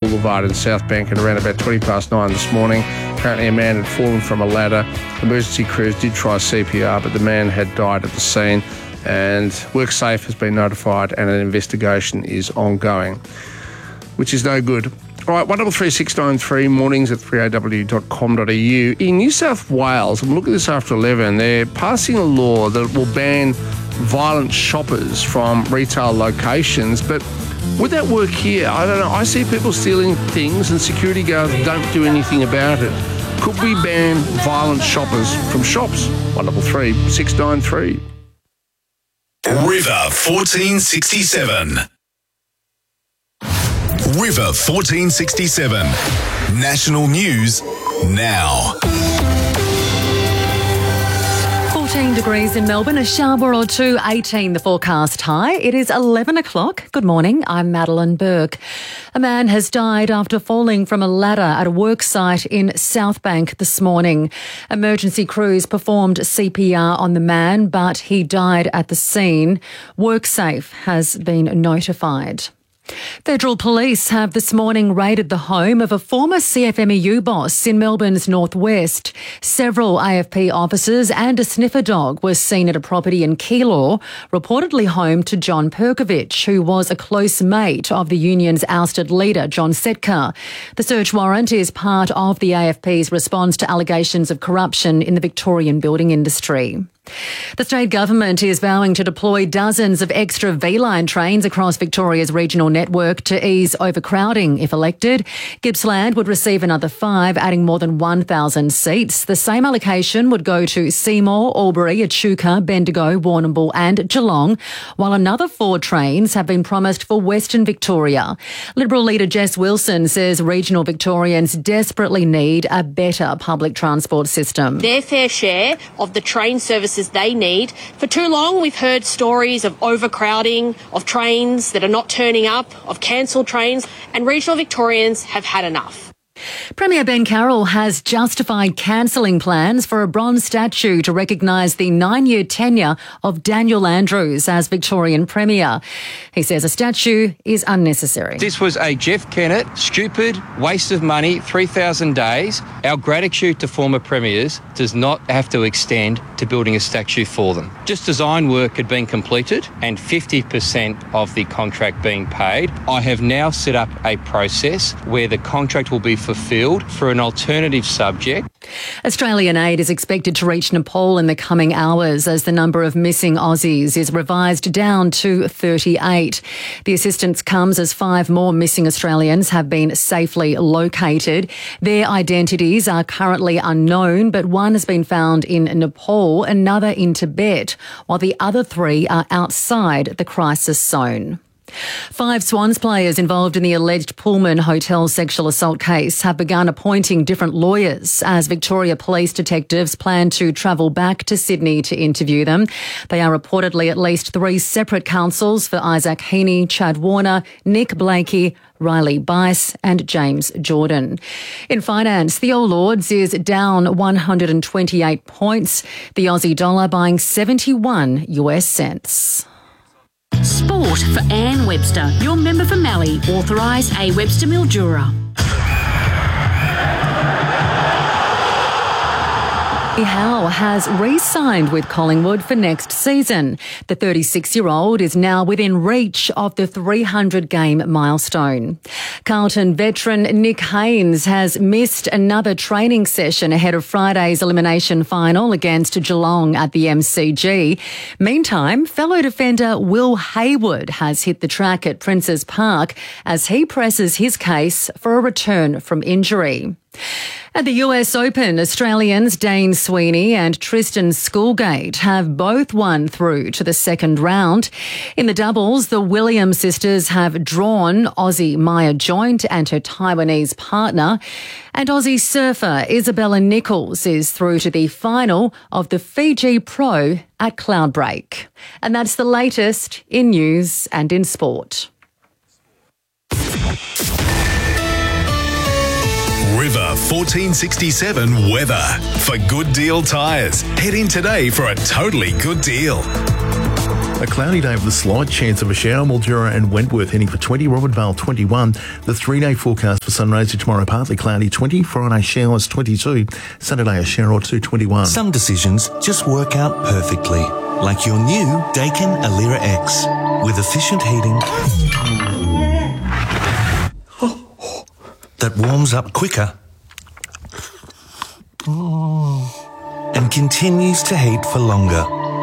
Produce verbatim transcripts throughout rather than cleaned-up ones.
Boulevard in South Bank at around about twenty past nine this morning. Apparently a man had fallen from a ladder. Emergency crews did try C P R, but the man had died at the scene, and WorkSafe has been notified and an investigation is ongoing, which is no good. All right, one double three six nine three, mornings at three a w dot com dot a u. In New South Wales, I'm looking at this after eleven, they're passing a law that will ban violent shoppers from retail locations, but would that work here? I don't know. I see people stealing things and security guards don't do anything about it. Could we ban violent shoppers from shops? one double three six nine three. River fourteen sixty-seven. River fourteen sixty-seven. National news now. fourteen degrees in Melbourne, a shower or two, eighteen the forecast high. It is eleven o'clock. Good morning, I'm Madeline Burke. A man has died after falling from a ladder at a work site in South Bank this morning. Emergency crews performed C P R on the man, but he died at the scene. WorkSafe has been notified. Federal police have this morning raided the home of a former C F M E U boss in Melbourne's northwest. Several A F P officers and a sniffer dog were seen at a property in Keilor, reportedly home to John Perkovich, who was a close mate of the union's ousted leader, John Setka. The search warrant is part of the A F P's response to allegations of corruption in the Victorian building industry. The state government is vowing to deploy dozens of extra V-Line trains across Victoria's regional network to ease overcrowding if elected. Gippsland would receive another five, adding more than one thousand seats. The same allocation would go to Seymour, Albury, Echuca, Bendigo, Warrnambool and Geelong, while another four trains have been promised for Western Victoria. Liberal leader Jess Wilson says regional Victorians desperately need a better public transport system. Their fair share of the train services they need. For too long, we've heard stories of overcrowding, of trains that are not turning up, of cancelled trains, and regional Victorians have had enough. Premier Ben Carroll has justified cancelling plans for a bronze statue to recognise the nine-year tenure of Daniel Andrews as Victorian Premier. He says a statue is unnecessary. This was a Jeff Kennett, stupid, waste of money, three thousand days. Our gratitude to former premiers does not have to extend to building a statue for them. Just design work had been completed and fifty percent of the contract being paid. I have now set up a process where the contract will be fulfilled for an alternative subject. Australian aid is expected to reach Nepal in the coming hours as the number of missing Aussies is revised down to thirty-eight. The assistance comes as five more missing Australians have been safely located. Their identities are currently unknown, but one has been found in Nepal, another in Tibet, while the other three are outside the crisis zone. Five Swans players involved in the alleged Pullman Hotel sexual assault case have begun appointing different lawyers as Victoria Police detectives plan to travel back to Sydney to interview them. They are reportedly at least three separate counsels for Isaac Heaney, Chad Warner, Nick Blakey, Riley Bice and James Jordan. In finance, the All Ords is down one hundred twenty-eight points, the Aussie dollar buying seventy-one US cents. Sport for Ann Webster, your member for Mallee, authorised A Webster Mildura. Howe has re-signed with Collingwood for next season. The thirty-six-year-old is now within reach of the three hundred game milestone. Carlton veteran Nick Haynes has missed another training session ahead of Friday's elimination final against Geelong at the M C G. Meantime, fellow defender Will Hayward has hit the track at Princes Park as he presses his case for a return from injury. At the U S Open, Australians Dane Sweeney and Tristan Schoolgate have both won through to the second round. In the doubles, the Williams sisters have drawn Aussie Maya Joint and her Taiwanese partner. And Aussie surfer Isabella Nichols is through to the final of the Fiji Pro at Cloudbreak. And that's the latest in news and in sport. River fourteen sixty-seven weather. For Good Deal Tyres, head in today for a totally good deal. A cloudy day with a slight chance of a shower. Mildura and Wentworth heading for twenty. Robert Vale twenty-one. The three-day forecast for sunrise tomorrow, partly cloudy twenty. Friday showers twenty-two. Saturday a shower or two twenty-one. Some decisions just work out perfectly. Like your new Daikin Alira X with efficient heating that warms up quicker and continues to heat for longer.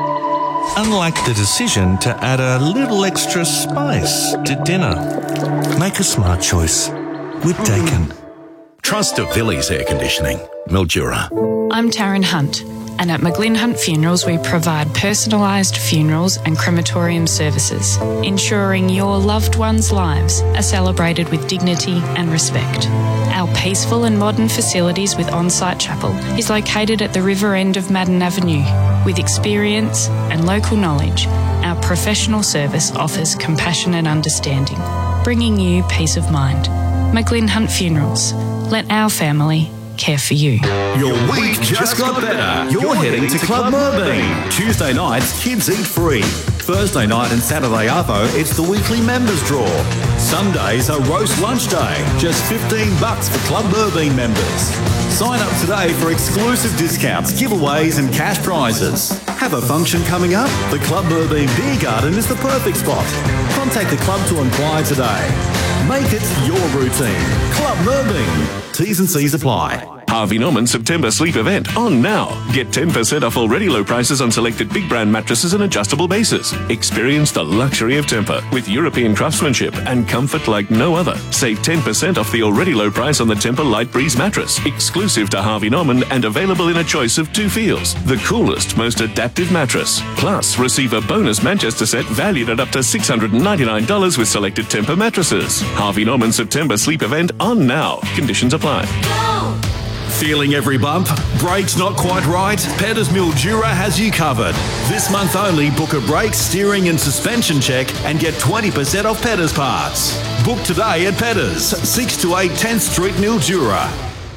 Unlike the decision to add a little extra spice to dinner. Make a smart choice with Daikin. Trust of Villiers Air Conditioning, Mildura. I'm Taryn Hunt, and at McGlynn Hunt Funerals we provide personalised funerals and crematorium services, ensuring your loved ones' lives are celebrated with dignity and respect. Our peaceful and modern facilities with on-site chapel is located at the river end of Madden Avenue. With experience and local knowledge, our professional service offers compassion and understanding, bringing you peace of mind. McGlynn Hunt Funerals. Let our family care for you. Your week just got better. You're heading to Club Merbean. Tuesday nights, kids eat free. Thursday night and Saturday arvo, it's the weekly members draw. Sundays are roast lunch day. Just fifteen bucks for Club Merbean members. Sign up today for exclusive discounts, giveaways and cash prizes. Have a function coming up? The Club Merbean Beer Garden is the perfect spot. Contact the club to inquire today. Make it your routine. Club Merbean. T's and C's apply. Harvey Norman September sleep event on now. Get ten percent off already low prices on selected big brand mattresses and adjustable bases. Experience the luxury of Tempur with European craftsmanship and comfort like no other. Save ten percent off the already low price on the Tempur Light Breeze mattress, exclusive to Harvey Norman and available in a choice of two feels. The coolest, most adaptive mattress. Plus, receive a bonus Manchester set valued at up to six hundred ninety-nine dollars with selected Tempur mattresses. Harvey Norman September sleep event on now. Conditions apply. Go! Feeling every bump? Brakes not quite right? Petters Mildura has you covered. This month only, book a brake, steering and suspension check and get twenty percent off Petters parts. Book today at Petters, six to eight tenth Street, Mildura.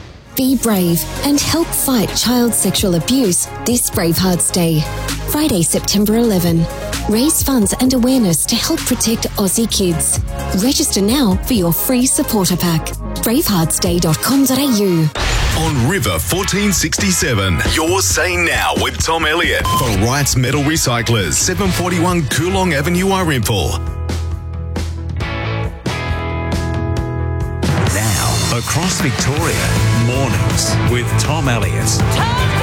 Be brave and help fight child sexual abuse this Bravehearts Day. Friday, September eleventh. Raise funds and awareness to help protect Aussie kids. Register now for your free supporter pack. bravehearts day dot com dot a u. On River fourteen sixty-seven, your say now with Tom Elliott for Wright's Metal Recyclers, seven forty-one Coolong Avenue, Irimple. Now, across Victoria, mornings with Tom Elliott.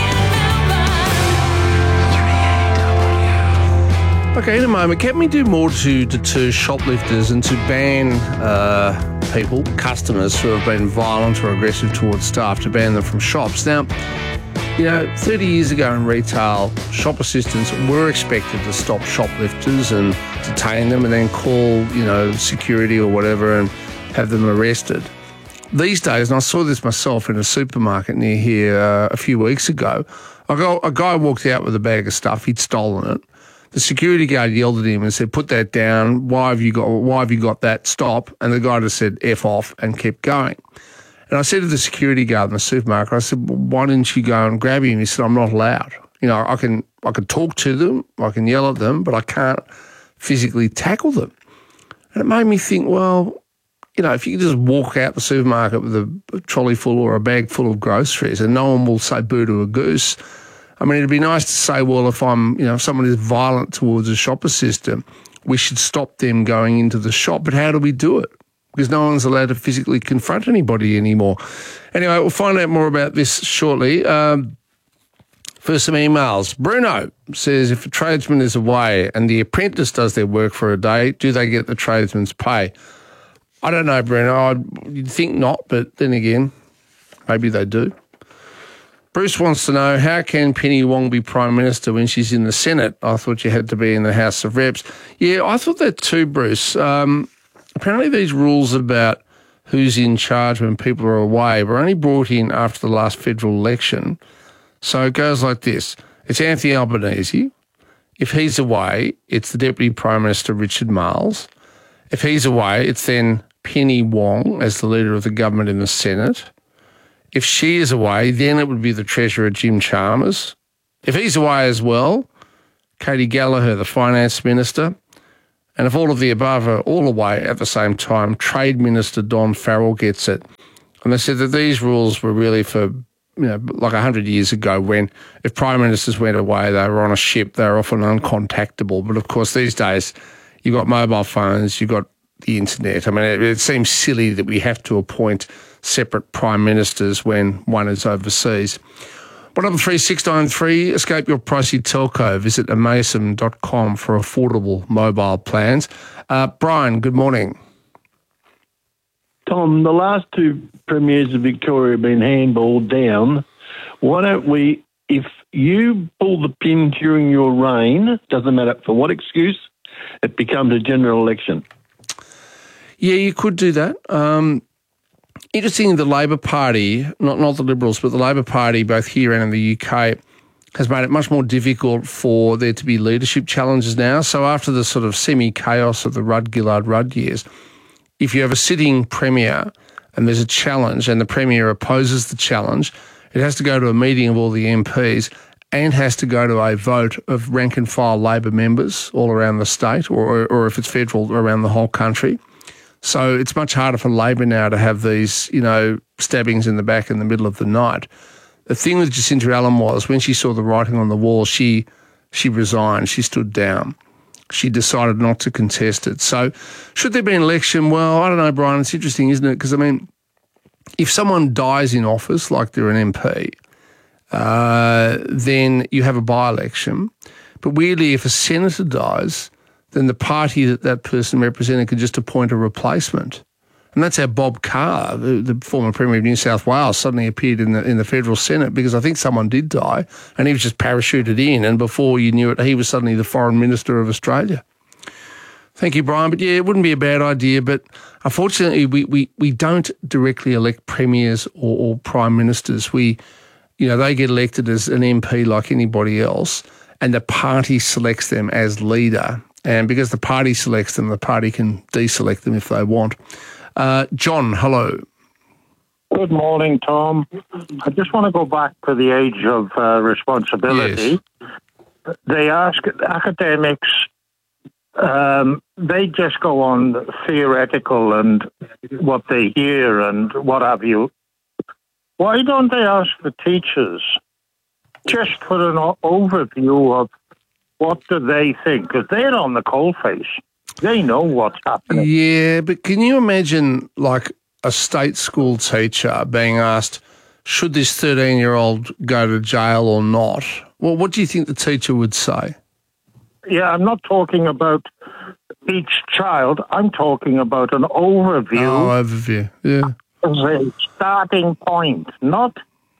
Okay, in a moment, can we do more to deter shoplifters and to ban uh, people, customers who have been violent or aggressive towards staff, to ban them from shops? Now, you know, thirty years ago in retail, shop assistants were expected to stop shoplifters and detain them and then call, you know, security or whatever and have them arrested. These days, and I saw this myself in a supermarket near here uh, a few weeks ago, a guy, a guy walked out with a bag of stuff. He'd stolen it. The security guard yelled at him and said, "Put that down. Why have you got? Why have you got that? Stop!" And the guy just said, "F off," and kept going. And I said to the security guard in the supermarket, I said, well, "Why didn't you go and grab him?" He said, "I'm not allowed. You know, I can I can talk to them, I can yell at them, but I can't physically tackle them." And it made me think, well, you know, if you could just walk out the supermarket with a trolley full or a bag full of groceries and no one will say boo to a goose. I mean, it'd be nice to say, well, if I'm, you know, if someone is violent towards a shop assistant, we should stop them going into the shop. But how do we do it? Because no one's allowed to physically confront anybody anymore. Anyway, we'll find out more about this shortly. Um, first, some emails. Bruno says, if a tradesman is away and the apprentice does their work for a day, do they get the tradesman's pay? I don't know, Bruno. I'd, you'd think not, but then again, maybe they do. Bruce wants to know, how can Penny Wong be Prime Minister when she's in the Senate? I thought you had to be in the House of Reps. Yeah, I thought that too, Bruce. Um, apparently these rules about who's in charge when people are away were only brought in after the last federal election. So it goes like this. It's Anthony Albanese. If he's away, it's the Deputy Prime Minister, Richard Marles. If he's away, it's then Penny Wong as the Leader of the Government in the Senate. If she is away, then it would be the Treasurer, Jim Chalmers. If he's away as well, Katie Gallagher, the finance minister. And if all of the above are all away at the same time, Trade Minister Don Farrell gets it. And they said that these rules were really for, you know, like one hundred years ago when if prime ministers went away, they were on a ship, they were often uncontactable. But of course, these days, you've got mobile phones, you've got the internet. I mean, it, it seems silly that we have to appoint separate prime ministers when one is overseas. one double three six nine three, escape your pricey telco. Visit amaysim dot com for affordable mobile plans. Uh, Brian, good morning. Tom, the last two premiers of Victoria have been handballed down. Why don't we, if you pull the pin during your reign, doesn't matter for what excuse, it becomes a general election. Yeah, you could do that. Um, interesting, the Labor Party, not, not the Liberals, but the Labor Party, both here and in the U K, has made it much more difficult for there to be leadership challenges now. So after the sort of semi-chaos of the Rudd-Gillard-Rudd years, if you have a sitting premier and there's a challenge and the premier opposes the challenge, it has to go to a meeting of all the M Ps and has to go to a vote of rank-and-file Labor members all around the state, or, or if it's federal, around the whole country. So it's much harder for Labor now to have these, you know, stabbings in the back in the middle of the night. The thing with Jacinta Allen was when she saw the writing on the wall, she she resigned, she stood down. She decided not to contest it. So should there be an election? Well, I don't know, Brian. It's interesting, isn't it? Because, I mean, if someone dies in office, like they're an M P, uh, then you have a by-election. But weirdly, if a senator dies, then the party that that person represented could just appoint a replacement. And that's how Bob Carr, the, the former Premier of New South Wales, suddenly appeared in the in the federal Senate because I think someone did die and he was just parachuted in, and before you knew it, he was suddenly the Foreign Minister of Australia. Thank you, Brian. But yeah, it wouldn't be a bad idea, but unfortunately we, we, we don't directly elect premiers or, or prime ministers. We, you know, they get elected as an M P like anybody else, and the party selects them as leader. And because the party selects them, the party can deselect them if they want. Uh, John, hello. Good morning, Tom. I just want to go back to the age of uh, responsibility. Yes. They ask academics, um, they just go on theoretical and what they hear and what have you. Why don't they ask the teachers just for an overview of what do they think? Because they're on the coalface. They know what's happening. Yeah, but can you imagine, like, a state school teacher being asked, should this thirteen-year-old go to jail or not? Well, what do you think the teacher would say? Yeah, I'm not talking about each child. I'm talking about an overview. Oh, overview, yeah. As a starting point, not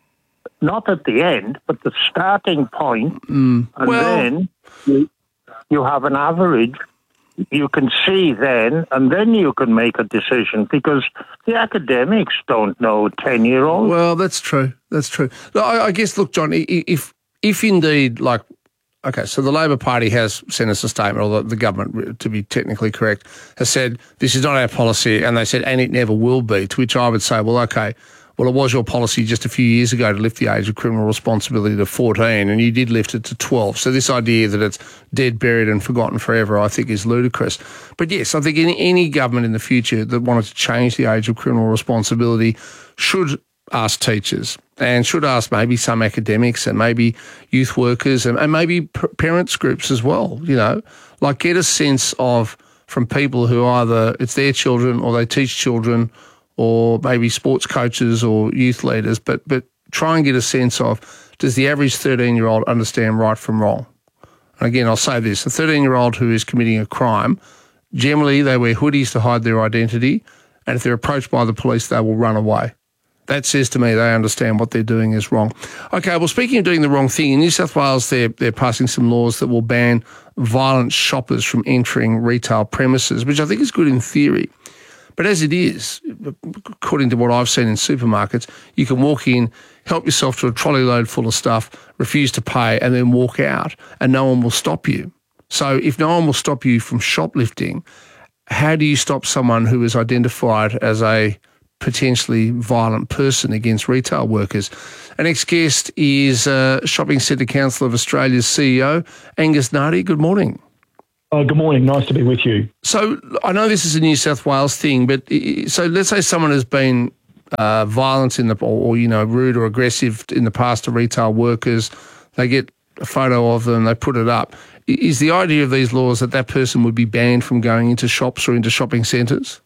not at the end, but the starting point. Mm. And well, then you, you have an average. You can see then, and then you can make a decision, because the academics don't know ten-year-olds. Well, that's true. That's true. I, I guess, look, John, if if indeed, like, okay, so the Labor Party has sent us a statement, or the, the government, to be technically correct, has said this is not our policy, and they said, and it never will be, to which I would say, well, okay, well, it was your policy just a few years ago to lift the age of criminal responsibility to fourteen, and you did lift it to twelve. So this idea that it's dead, buried and forgotten forever, I think, is ludicrous. But yes, I think any, any government in the future that wanted to change the age of criminal responsibility should ask teachers and should ask maybe some academics and maybe youth workers and, and maybe p- parents groups as well, you know, like get a sense of, from people who either it's their children or they teach children, or maybe sports coaches or youth leaders, but but try and get a sense of, does the average thirteen-year-old understand right from wrong? And again, I'll say this, a thirteen-year-old who is committing a crime, generally they wear hoodies to hide their identity, and if they're approached by the police, they will run away. That says to me they understand what they're doing is wrong. Okay, well, speaking of doing the wrong thing, in New South Wales, they're, they're passing some laws that will ban violent shoppers from entering retail premises, which I think is good in theory. But as it is, according to what I've seen in supermarkets, you can walk in, help yourself to a trolley load full of stuff, refuse to pay, and then walk out, and no one will stop you. So if no one will stop you from shoplifting, how do you stop someone who is identified as a potentially violent person against retail workers. Our next guest is uh, Shopping Centre Council of Australia's C E O, Angus Nardi. Good morning. Uh, good morning. Nice to be with you. So I know this is a New South Wales thing, but so let's say someone has been uh, violent in the, or, or, you know, rude or aggressive in the past to retail workers. They get a photo of them, they put it up. Is the idea of these laws that that person would be banned from going into shops or into shopping centres?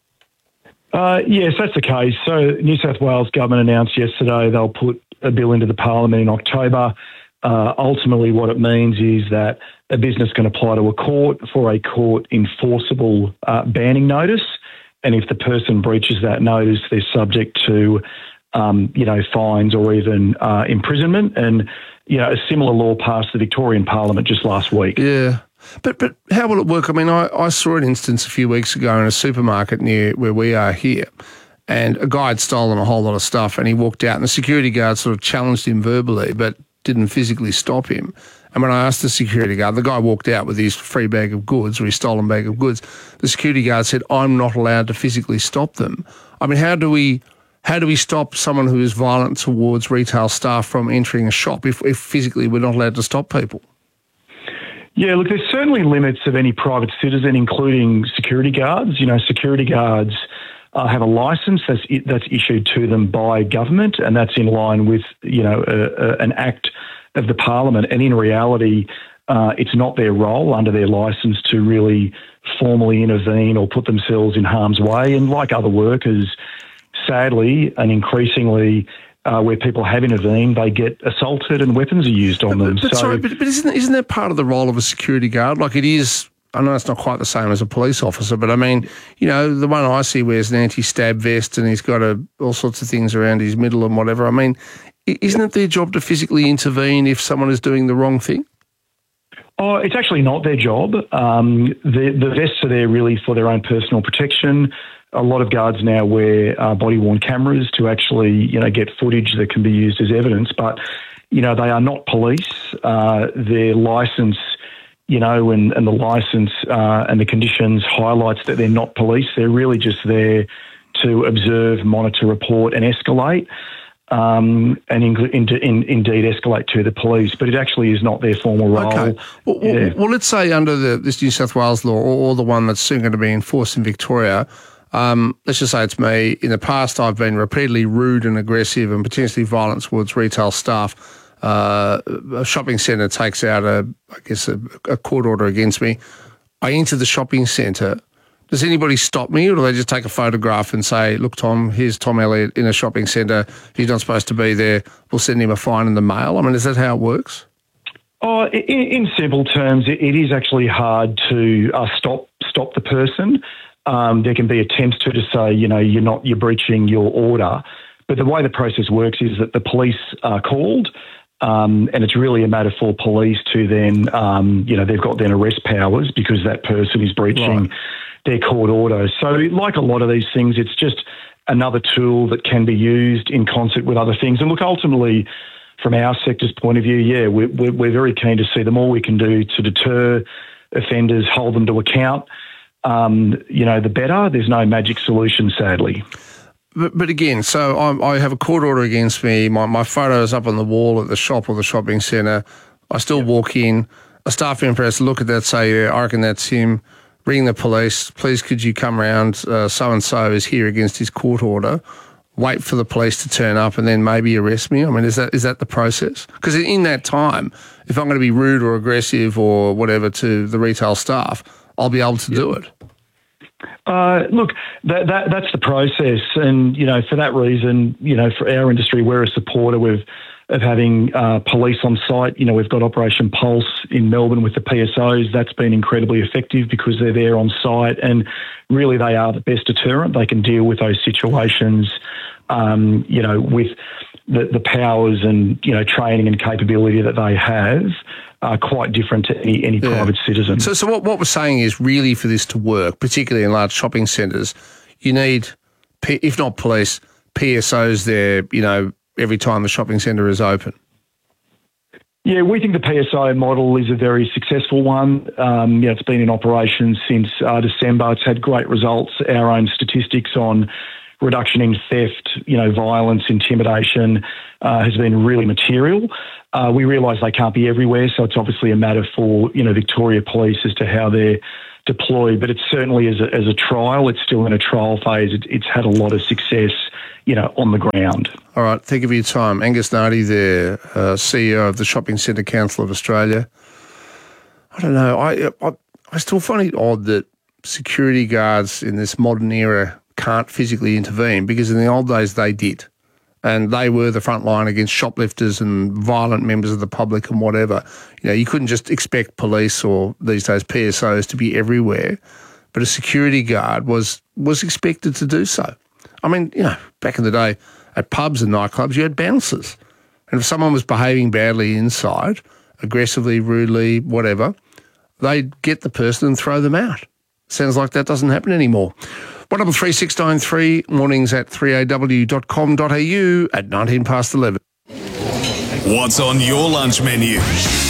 Uh, yes, that's the case. So New South Wales government announced yesterday they'll put a bill into the parliament in October. Uh, ultimately, what it means is that a business can apply to a court for a court enforceable uh, banning notice, and if the person breaches that notice, they're subject to, um, you know, fines or even uh, imprisonment. And you know, a similar law passed the Victorian Parliament just last week. Yeah. But but how will it work? I mean, I, I saw an instance a few weeks ago in a supermarket near where we are here, and a guy had stolen a whole lot of stuff, and he walked out, and the security guard sort of challenged him verbally, but didn't physically stop him. And when I asked the security guard, the guy walked out with his free bag of goods or his stolen bag of goods. The security guard said, "I'm not allowed to physically stop them." I mean, how do we how do we stop someone who is violent towards retail staff from entering a shop if, if physically we're not allowed to stop people? Yeah, look, there's certainly limits of any private citizen, including security guards. You know, security guards uh, have a licence that's that's issued to them by government, and that's in line with, you know, a, a, an act of the Parliament. And in reality, uh, it's not their role under their licence to really formally intervene or put themselves in harm's way. And like other workers, sadly and increasingly, Uh, where people have intervened, they get assaulted and weapons are used on them. But, but so, sorry, but, but isn't, isn't that part of the role of a security guard? Like it is, I know it's not quite the same as a police officer, but I mean, you know, the one I see wears an anti-stab vest and he's got a, all sorts of things around his middle and whatever. I mean, isn't it their job to physically intervene if someone is doing the wrong thing? Oh, it's actually not their job. Um, the, the vests are there really for their own personal protection. A lot of guards now wear uh, body-worn cameras to actually, you know, get footage that can be used as evidence. But, you know, they are not police. Uh, their licence, you know, and, and the licence uh, and the conditions highlights that they're not police. They're really just there to observe, monitor, report and escalate, um, and in, in, in, indeed escalate to the police. But it actually is not their formal role. Okay. Well, yeah. well, well let's say under the, this New South Wales law or, or the one that's soon going to be enforced in Victoria, Um, let's just say it's me. In the past, I've been repeatedly rude and aggressive and potentially violent towards retail staff. Uh, a shopping centre takes out, a, I guess, a, a court order against me. I enter the shopping centre. Does anybody stop me, or do they just take a photograph and say, look, Tom, here's Tom Elliott in a shopping centre. He's not supposed to be there. We'll send him a fine in the mail. I mean, is that how it works? Oh, in, in simple terms, it, it is actually hard to uh, stop stop the person. Um, there can be attempts to, to say, you know, you're not, you're breaching your order. But the way the process works is that the police are called, um, and it's really a matter for police to then, um, you know, they've got then arrest powers because that person is breaching right. their court order. So like a lot of these things, it's just another tool that can be used in concert with other things. And look, ultimately, from our sector's point of view, yeah, we're, we're very keen to see the more we can do to deter offenders, hold them to account. Um, you know, the better. There's no magic solution, sadly. But, but again, so I'm, I have a court order against me. My, my photo is up on the wall at the shop or the shopping centre. I still yep. walk in. A staff member has to look at that, say, yeah, I reckon that's him. Ring the police. Please, could you come round? Uh, so-and-so is here against his court order. Wait for the police to turn up and then maybe arrest me. I mean, is that is that the process? Because in that time, if I'm going to be rude or aggressive or whatever to the retail staff, I'll be able to do it. Uh, look, that, that that's the process, and you know, for that reason, you know, for our industry, we're a supporter of of having uh, police on site. You know, we've got Operation Pulse in Melbourne with the P S Os. That's been incredibly effective because they're there on site, and really, they are the best deterrent. They can deal with those situations, um, you know, with the, the powers and you know training and capability that they have. Are quite different to any, any yeah. private citizen. So, so what, what we're saying is really for this to work, particularly in large shopping centres, you need, if not police, P S Os there, you know, every time the shopping centre is open. Yeah, we think the P S O model is a very successful one. Um, you know, it's been in operation since uh, December. It's had great results. Our own statistics on reduction in theft, you know, violence, intimidation uh, has been really material. Uh, we realise they can't be everywhere, so it's obviously a matter for, you know, Victoria Police as to how they're deployed. But it's certainly as a, as a trial, it's still in a trial phase. It, it's had a lot of success, you know, on the ground. All right, thank you for your time. Angus Nardi there, uh, C E O of the Shopping Centre Council of Australia. I don't know, I, I, I still find it odd that security guards in this modern era can't physically intervene, because in the old days they did. And they were the front line against shoplifters and violent members of the public and whatever. You know, you couldn't just expect police or these days P S Os to be everywhere, but a security guard was was expected to do so. I mean, you know, back in the day at pubs and nightclubs, you had bouncers. And if someone was behaving badly inside, aggressively, rudely, whatever, they'd get the person and throw them out. Sounds like that doesn't happen anymore. one double three six nine three, mornings at three a w dot com dot a u at nineteen past eleven. What's on your lunch menu?